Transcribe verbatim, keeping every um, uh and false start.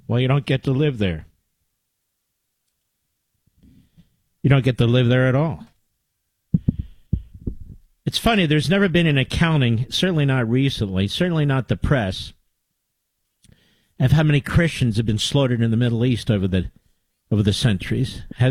Well, you don't get to live there. You don't get to live there at all. It's funny, there's never been an accounting, certainly not recently, certainly not the press, of how many Christians have been slaughtered in the Middle East over the over the centuries. Has